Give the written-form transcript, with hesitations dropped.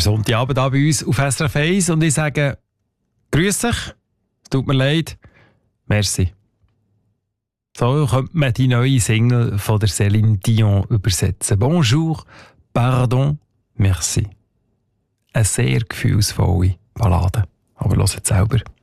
Sonntagabend hier bei uns auf SRF 1 und ich sage, grüß dich, es tut mir leid, merci. So könnte man die neue Single von der Céline Dion übersetzen. Bonjour, pardon, merci. Eine sehr gefühlsvolle Ballade. Aber hört selber.